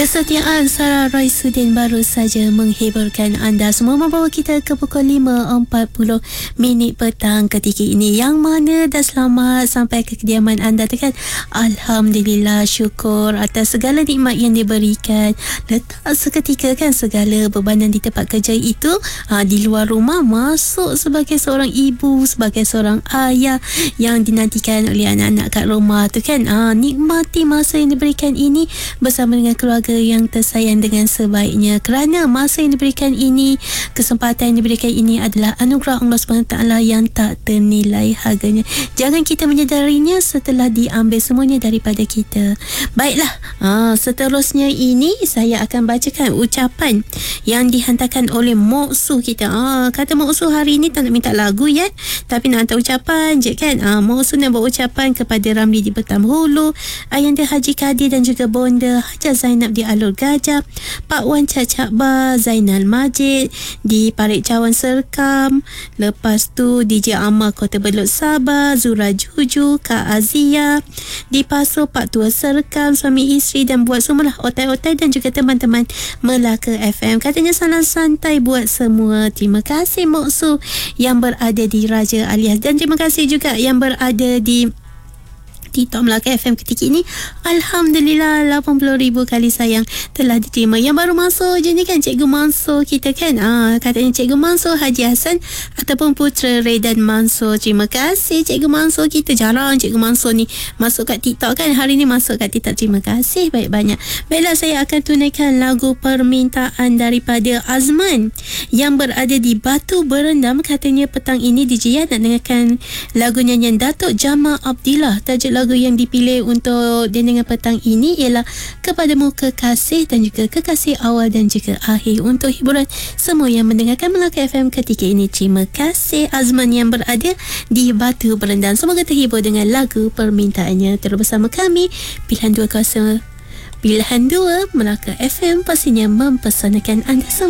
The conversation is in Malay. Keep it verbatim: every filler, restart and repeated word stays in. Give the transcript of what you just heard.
Kesetiaan Sarah Raisuddin baru saja menghiburkan anda semua, membawa kita ke pukul lima empat puluh minit petang ketika ini, yang mana dah selamat sampai ke kediaman anda tu kan. Alhamdulillah, syukur atas segala nikmat yang diberikan. Letak seketika kan segala bebanan di tempat kerja itu, ha, di luar rumah, masuk sebagai seorang ibu, sebagai seorang ayah yang dinantikan oleh anak-anak kat rumah tu kan. Ha, nikmati masa yang diberikan ini bersama dengan keluarga yang tersayang dengan sebaiknya, kerana masa yang diberikan ini, kesempatan yang diberikan ini adalah anugerah Allah subhanahu wa taala yang tak ternilai harganya. Jangan kita menyedarinya setelah diambil semuanya daripada kita. Baiklah, ha, seterusnya ini saya akan bacakan ucapan yang dihantarkan oleh moksu kita. Ha, kata moksu hari ini tak nak minta lagu ya, tapi nak hantar ucapan je kan. Ha, moksu nak buat ucapan kepada Ramli di Betam Hulu, Ayanda Haji Kadir dan juga Bonda Haja Zainab di Alur Gajah, Pak Wan Cacak Bar, Zainal Majid di Parit Cawan Serkam, lepas tu D J Amal Kota Belud Sabah, Zura Juju, Kak Azia di Paso, Pak Tua Serkam, suami isteri dan buat semualah otai-otai, dan juga teman-teman Melaka F M. Katanya salam santai buat semua. Terima kasih Moksu yang berada di Raja Alias, dan terima kasih juga yang berada di TikTok Melaka F M ketika ini. Alhamdulillah, lapan puluh ribu kali sayang telah diterima. Yang baru masuk je ni kan Cikgu Mansur kita kan. Ah, katanya Cikgu Mansur Haji Hassan ataupun Putera Redan Mansur. Terima kasih Cikgu Mansur kita. Jarang Cikgu Mansur ni masuk kat TikTok kan. Hari ni masuk kat TikTok. Terima kasih banyak-banyak. Baiklah, saya akan tunaikan lagu permintaan daripada Azman yang berada di Batu Berendam. Katanya petang ini D J nak dengarkan lagu nyanyian Datuk Jamal Abdillah. Tajuk lagu yang dipilih untuk dengan petang ini ialah Kepadamu Kekasih dan juga Kekasih Awal dan juga Akhir, untuk hiburan semua yang mendengarkan Melaka F M ketika ini. Terima kasih Azman yang berada di Batu Berendam. Semoga terhibur dengan lagu permintaannya. Terus bersama kami, Pilihan Dua Kuasa, Pilihan Dua Melaka F M, pastinya mempersanakan anda semua.